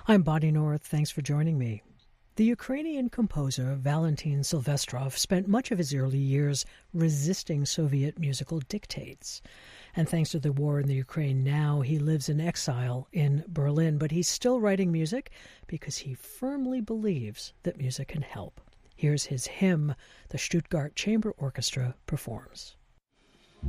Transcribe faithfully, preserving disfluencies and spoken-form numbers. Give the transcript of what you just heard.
I'm Bonnie North. Thanks for joining me. The Ukrainian composer Valentin Silvestrov spent much of his early years resisting Soviet musical dictates. And thanks to the war in the Ukraine now, he lives in exile in Berlin. But he's still writing music because he firmly believes that music can help. Here's his hymn the Stuttgart Chamber Orchestra performs.